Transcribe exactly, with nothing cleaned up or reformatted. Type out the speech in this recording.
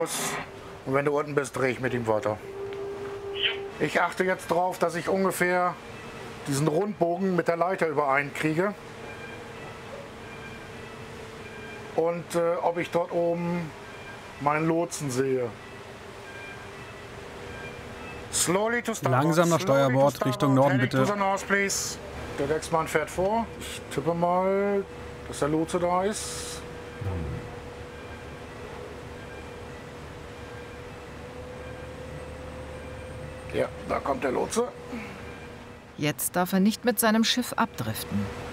Und wenn du unten bist, drehe ich mit ihm weiter. Ich achte jetzt darauf, dass ich ungefähr diesen Rundbogen mit der Leiter übereinkriege. Und äh, ob ich dort oben meinen Lotsen sehe. Slowly to starboard. Langsam nach Steuerbord, Richtung Norden bitte. Der Decksmann fährt vor. Ich tippe mal, dass der Lotse da ist. Ja, da kommt der Lotse. Jetzt darf er nicht mit seinem Schiff abdriften.